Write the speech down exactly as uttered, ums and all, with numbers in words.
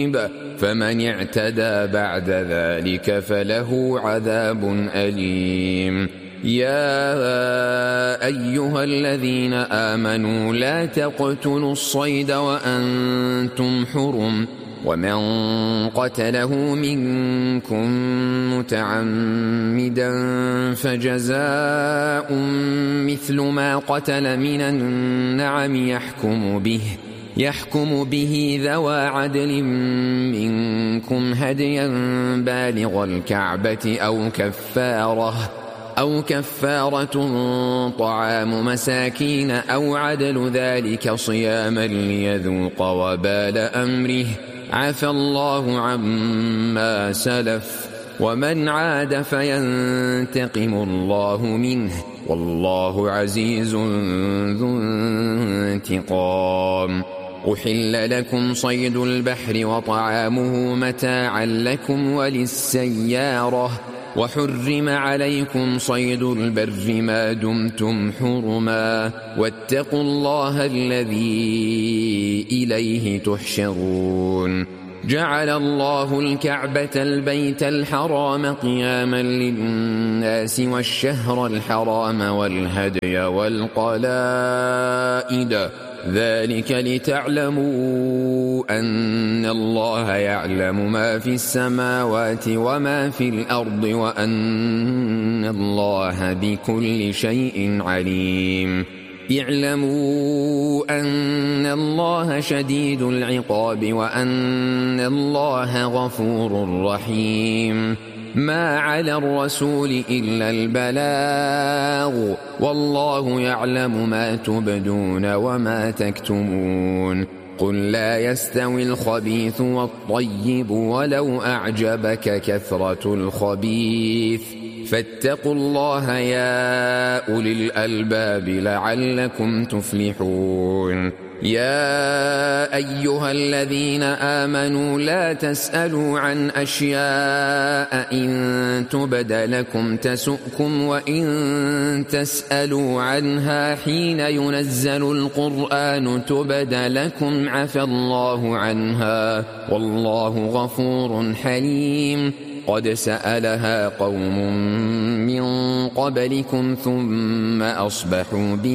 فمن اعتدى بعد ذلك فله عذاب أليم. يا أيها الذين آمنوا لا تقتلوا الصيد وأنتم حرم، ومن قتله منكم متعمدا فجزاء مثل ما قتل من النعم يحكم به يحكم به ذوى عدل منكم هديا بالغ الكعبة أو كفارة أو كفارة طعام مساكين أو عدل ذلك صياما ليذوق وبال أمره، عفى الله عما سلف، ومن عاد فينتقم الله منه، والله عزيز ذو انتقام. أحل لكم صيد البحر وطعامه متاعا لكم وللسيارة، وحرم عليكم صيد البر ما دمتم حرما، واتقوا الله الذي إليه تحشرون. جعل الله الكعبة البيت الحرام قياما للناس والشهر الحرام والهدي والقلائد، ذلك لتعلموا أن الله يعلم ما في السماوات وما في الأرض، وأن الله بكل شيء عليم. اعلموا أن الله شديد العقاب وأن الله غفور رحيم. ما على الرسول إلا البلاغ، والله يعلم ما تبدون وما تكتمون. قل لا يستوي الخبيث والطيب ولو أعجبك كثرة الخبيث، فاتقوا الله يا أولي الألباب لعلكم تفلحون. يا أيها الذين آمنوا لا تسألوا عن أشياء إن تبد لكم تسؤكم، وإن تسألوا عنها حين ينزل القرآن تبد لكم عفى الله عنها، والله غفور حليم. قد سألها قوم من قبلكم ثم أصبحوا